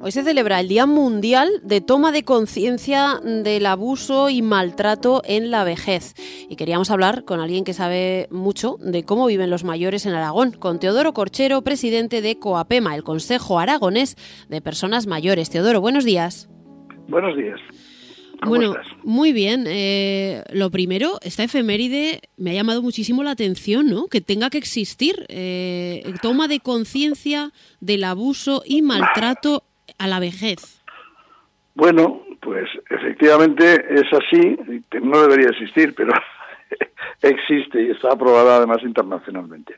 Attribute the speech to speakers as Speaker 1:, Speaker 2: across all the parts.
Speaker 1: Hoy se celebra el Día Mundial de Toma de Conciencia del Abuso y Maltrato en la Vejez. Y queríamos hablar con alguien que sabe mucho de cómo viven los mayores en Aragón, con Teodoro Corchero, presidente de COAPEMA, el Consejo Aragonés de Personas Mayores. Teodoro, buenos días.
Speaker 2: Buenos días. ¿Cómo estás?
Speaker 1: Muy bien. Lo primero, esta efeméride me ha llamado muchísimo la atención, ¿no? Que tenga que existir toma de conciencia del abuso y maltrato a la vejez.
Speaker 2: Bueno, pues efectivamente es así, no debería existir, pero existe y está aprobada además internacionalmente.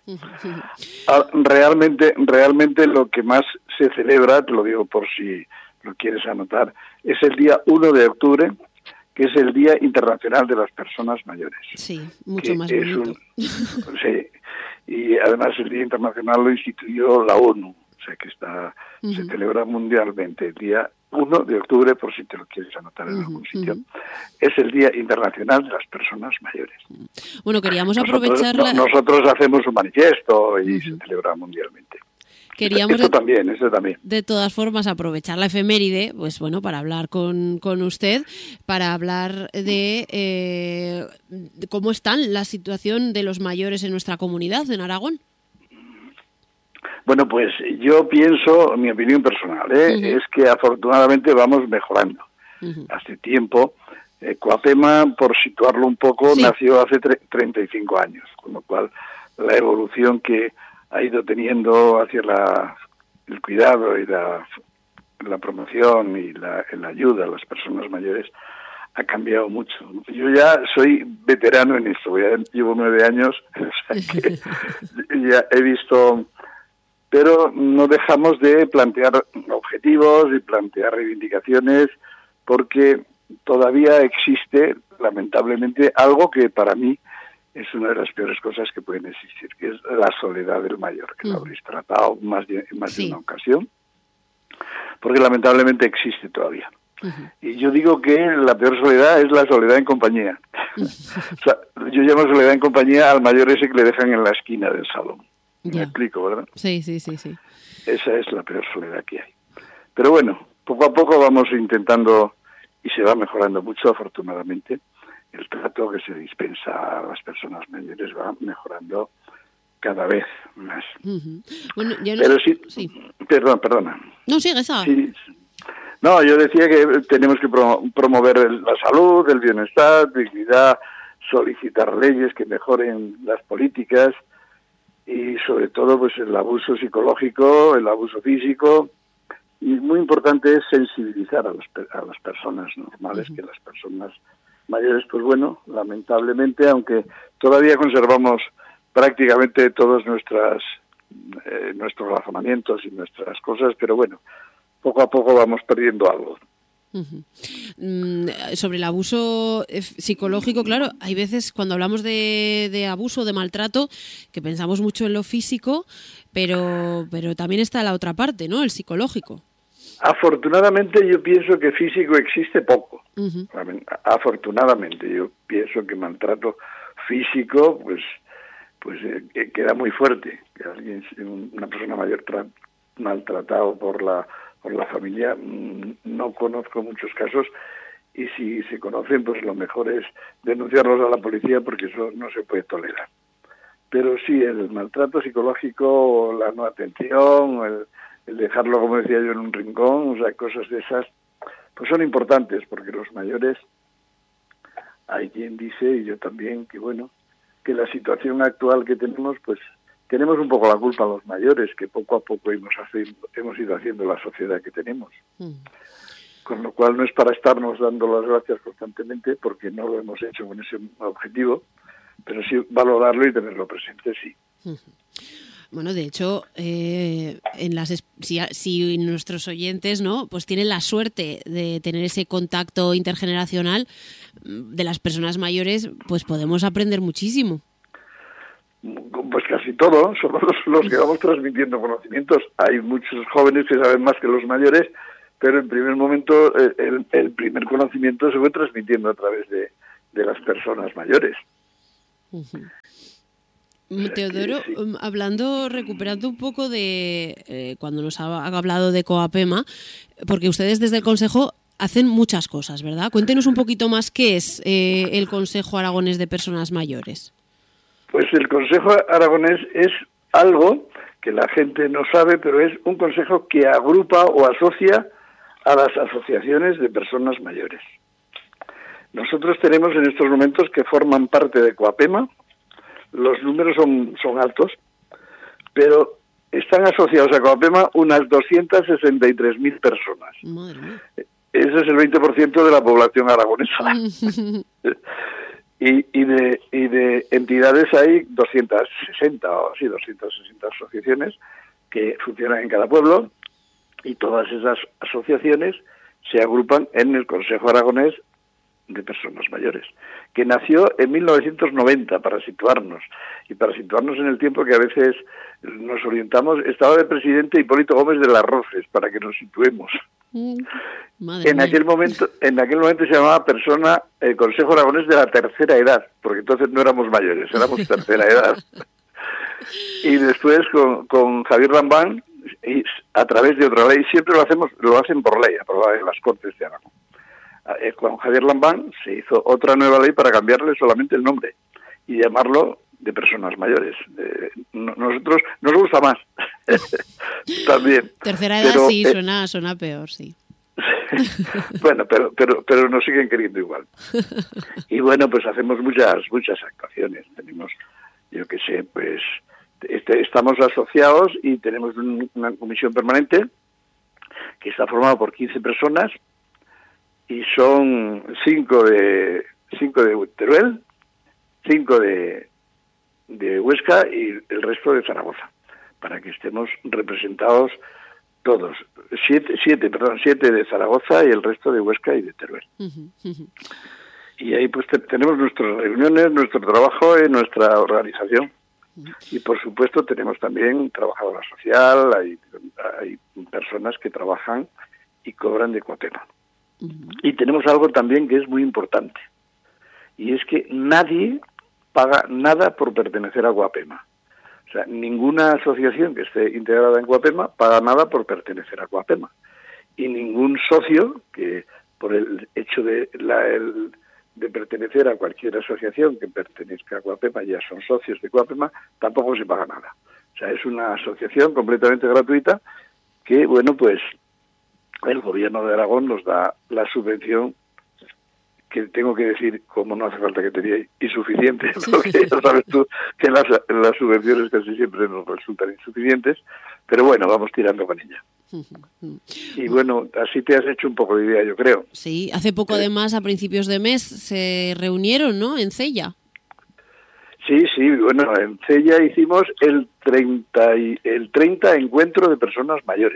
Speaker 2: Realmente lo que más se celebra, te lo digo por si lo quieres anotar, es el día 1 de octubre, que es el Día Internacional de las Personas Mayores.
Speaker 1: Sí, mucho más bonito.
Speaker 2: Sí, y además el Día Internacional lo instituyó la ONU, o sea que se celebra mundialmente el día 1 de octubre, por si te lo quieres anotar en algún sitio. Es el Día Internacional de las Personas Mayores.
Speaker 1: Bueno, queríamos aprovechar...
Speaker 2: Nosotros hacemos un manifiesto y se celebra mundialmente.
Speaker 1: Queríamos
Speaker 2: eso también.
Speaker 1: De todas formas, aprovechar la efeméride, pues bueno, para hablar con usted, para hablar de cómo está la situación de los mayores en nuestra comunidad, en Aragón.
Speaker 2: Bueno, pues yo pienso, mi opinión personal, es que afortunadamente vamos mejorando. Hace tiempo, COAPEMA, por situarlo un poco, nació hace 35 años, con lo cual la evolución que ha ido teniendo hacia el cuidado y la promoción y la ayuda a las personas mayores ha cambiado mucho. Yo ya soy veterano en esto, llevo 9 años, o sea que ya he visto, pero no dejamos de plantear objetivos y plantear reivindicaciones porque todavía existe, lamentablemente, algo que para mí es una de las peores cosas que pueden existir, que es la soledad del mayor, que lo habréis tratado más de una ocasión, porque lamentablemente existe todavía. Y yo digo que la peor soledad es la soledad en compañía. O sea, yo llamo soledad en compañía al mayor ese que le dejan en la esquina del salón. Me explico, ¿verdad?
Speaker 1: Sí.
Speaker 2: Esa es la peor soledad que hay. Pero bueno, poco a poco vamos intentando, y se va mejorando mucho, afortunadamente. El trato que se dispensa a las personas mayores va mejorando cada vez más.
Speaker 1: Bueno,
Speaker 2: pero sí. Perdona.
Speaker 1: No, sigue,
Speaker 2: sí. No, yo decía que tenemos que promover la salud, el bienestar, dignidad, solicitar leyes que mejoren las políticas y sobre todo pues el abuso psicológico, el abuso físico. Y muy importante es sensibilizar a las personas normales, que las personas mayores, pues bueno, lamentablemente, aunque todavía conservamos prácticamente todos nuestros razonamientos y nuestras cosas, pero bueno, poco a poco vamos perdiendo algo.
Speaker 1: Sobre el abuso psicológico, claro, hay veces cuando hablamos de abuso, de maltrato, que pensamos mucho en lo físico, pero también está la otra parte, ¿no? El psicológico.
Speaker 2: Afortunadamente yo pienso que físico existe poco. Afortunadamente yo pienso que maltrato físico pues queda muy fuerte. Que una persona mayor maltratado por la familia, no conozco muchos casos, y si se conocen pues lo mejor es denunciarlos a la policía porque eso no se puede tolerar. Pero sí, el maltrato psicológico, la no atención, el dejarlo, como decía yo, en un rincón, o sea, cosas de esas, pues son importantes, porque los mayores, hay quien dice, y yo también, que bueno, que la situación actual que tenemos, pues tenemos un poco la culpa los mayores, que poco a poco hemos ido haciendo la sociedad que tenemos. Con lo cual no es para estarnos dando las gracias constantemente, porque no lo hemos hecho con ese objetivo, pero sí valorarlo y tenerlo presente, sí.
Speaker 1: Bueno, de hecho, si nuestros oyentes, ¿no?, pues tienen la suerte de tener ese contacto intergeneracional de las personas mayores, pues podemos aprender muchísimo.
Speaker 2: Pues casi todo, somos los que vamos transmitiendo conocimientos. Hay muchos jóvenes que saben más que los mayores, pero en primer momento el primer conocimiento se fue transmitiendo a través de las personas mayores.
Speaker 1: Teodoro, recuperando un poco de cuando nos ha hablado de Coapema, porque ustedes desde el Consejo hacen muchas cosas, ¿verdad? Cuéntenos un poquito más qué es el Consejo Aragonés de Personas Mayores.
Speaker 2: Pues el Consejo Aragonés es algo que la gente no sabe, pero es un consejo que agrupa o asocia a las asociaciones de personas mayores. Nosotros tenemos en estos momentos que forman parte de Coapema. Los números son altos, pero están asociados a Coapema unas 263.000 personas.
Speaker 1: Madre mía.
Speaker 2: Ese es el 20% de la población aragonesa. y de entidades hay 260 asociaciones que funcionan en cada pueblo, y todas esas asociaciones se agrupan en el Consejo Aragonés de Personas Mayores, que nació en 1990, para situarnos en el tiempo que a veces nos orientamos. Estaba de presidente Hipólito Gómez de las Rozas, para que nos situemos. En aquel momento se llamaba Consejo Aragonés de la Tercera Edad, porque entonces no éramos mayores, éramos tercera edad. Y después con Javier Lambán, y a través de otra ley, siempre lo hacen por ley, aprobada en las Cortes de Aragón. Con Javier Lambán se hizo otra nueva ley para cambiarle solamente el nombre y llamarlo de personas mayores. Nosotros nos gusta más también.
Speaker 1: Tercera edad, pero, sí, suena peor, sí.
Speaker 2: Bueno, pero nos siguen queriendo igual. Y bueno, pues hacemos muchas actuaciones. Tenemos, yo qué sé, pues estamos asociados y tenemos una comisión permanente que está formada por 15 personas, y son 5 de Teruel, 5 de Huesca y el resto de Zaragoza, para que estemos representados todos. 7 de Zaragoza y el resto de Huesca y de Teruel. Y ahí pues tenemos nuestras reuniones, nuestro trabajo y nuestra organización. Y por supuesto tenemos también trabajadora social, hay personas que trabajan y cobran de Coapema. Y tenemos algo también que es muy importante, y es que nadie paga nada por pertenecer a Coapema. O sea, ninguna asociación que esté integrada en Coapema paga nada por pertenecer a Coapema. Y ningún socio que, por el hecho de pertenecer a cualquier asociación que pertenezca a Coapema, ya son socios de Coapema, tampoco se paga nada. O sea, es una asociación completamente gratuita que, bueno, pues el Gobierno de Aragón nos da la subvención, que tengo que decir, como no hace falta que te diga, insuficiente, porque ya sabes tú que las subvenciones casi siempre nos resultan insuficientes, pero bueno, vamos tirando con ella. Y bueno, así te has hecho un poco de idea, yo creo.
Speaker 1: Sí, hace poco además, a principios de mes, se reunieron, ¿no?, en Cella.
Speaker 2: Sí, bueno, en Cella hicimos el 30 encuentro de personas mayores.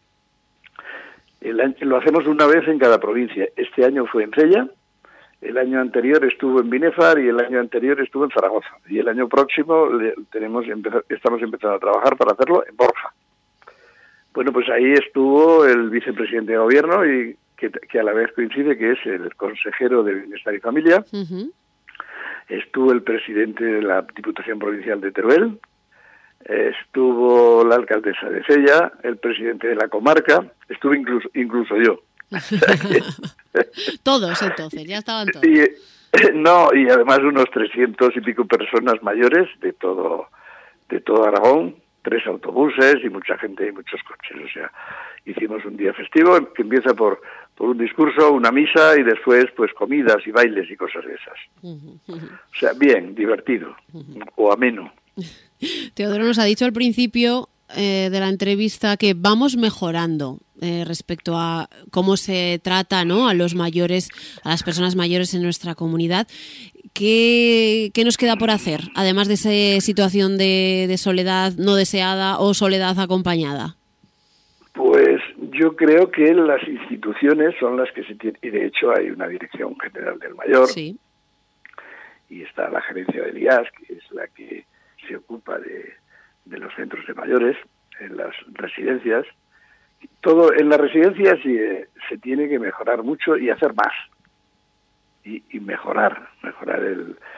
Speaker 2: Lo hacemos una vez en cada provincia. Este año fue en Cella, el año anterior estuvo en Binéfar y el año anterior estuvo en Zaragoza. Y el año próximo estamos empezando a trabajar para hacerlo en Borja. Bueno, pues ahí estuvo el vicepresidente de Gobierno, y que a la vez coincide que es el consejero de Bienestar y Familia. Estuvo el presidente de la Diputación Provincial de Teruel, estuvo la alcaldesa de Cella, el presidente de la comarca, estuve incluso yo.
Speaker 1: Todos, entonces, ya estaban todos.
Speaker 2: Y además unos 300 y pico personas mayores de todo Aragón, 3 autobuses y mucha gente y muchos coches. O sea, hicimos un día festivo que empieza por un discurso, una misa, y después pues comidas y bailes y cosas de esas. O sea, bien, divertido o ameno.
Speaker 1: Teodoro nos ha dicho al principio de la entrevista que vamos mejorando respecto a cómo se trata, ¿no?, a los mayores, a las personas mayores en nuestra comunidad. ¿Qué nos queda por hacer, además de esa situación de soledad no deseada o soledad acompañada?
Speaker 2: Pues yo creo que las instituciones son las que se tienen, y de hecho hay una Dirección General del Mayor, sí, y está la gerencia del IAS, que es la que se ocupa de los centros de mayores, en las residencias. Todo en las residencias se tiene que mejorar mucho y hacer más. Y mejorar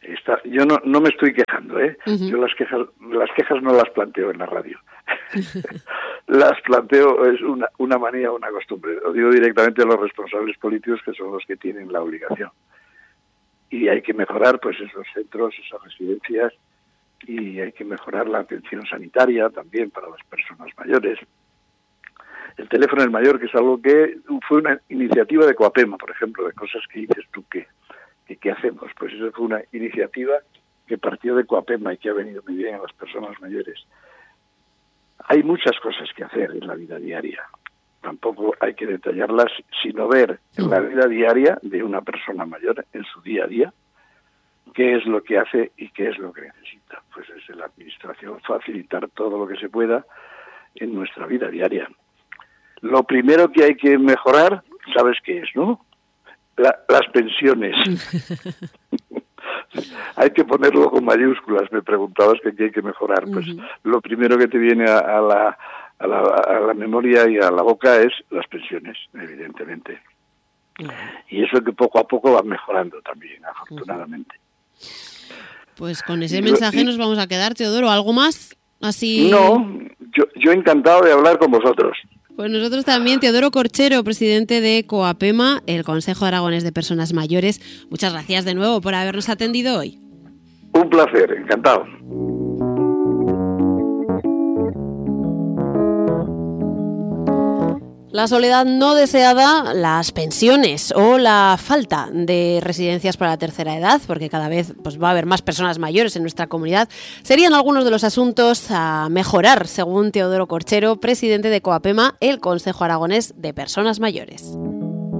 Speaker 2: Yo no me estoy quejando, ¿eh? Uh-huh. Yo las quejas no las planteo en la radio. Las planteo, es una manía, una costumbre. Lo digo directamente a los responsables políticos, que son los que tienen la obligación. Y hay que mejorar pues esos centros, esas residencias, y hay que mejorar la atención sanitaria también para las personas mayores. El teléfono del mayor, que es algo que fue una iniciativa de Coapema, por ejemplo, de cosas que dices tú que ¿qué hacemos? Pues eso fue una iniciativa que partió de Coapema y que ha venido muy bien a las personas mayores. Hay muchas cosas que hacer en la vida diaria. Tampoco hay que detallarlas, sino ver en la vida diaria de una persona mayor, en su día a día, qué es lo que hace y qué es lo que necesita. Pues desde la administración facilitar todo lo que se pueda en nuestra vida diaria. Lo primero que hay que mejorar, ¿sabes qué es, no? Las pensiones. Hay que ponerlo con mayúsculas. Me preguntabas qué hay que mejorar. Pues lo primero que te viene a la memoria y a la boca es las pensiones, evidentemente. Y eso que poco a poco va mejorando también, afortunadamente.
Speaker 1: Pues con ese mensaje nos vamos a quedar, Teodoro. ¿Algo más? Así.
Speaker 2: No, yo encantado de hablar con vosotros.
Speaker 1: Pues nosotros también. Teodoro Corchero, presidente de Coapema, el Consejo Aragonés de Personas Mayores. Muchas gracias de nuevo por habernos atendido hoy.
Speaker 2: Un placer, encantado.
Speaker 1: La soledad no deseada, las pensiones o la falta de residencias para la tercera edad, porque cada vez pues, va a haber más personas mayores en nuestra comunidad, serían algunos de los asuntos a mejorar, según Teodoro Corchero, presidente de Coapema, el Consejo Aragonés de Personas Mayores.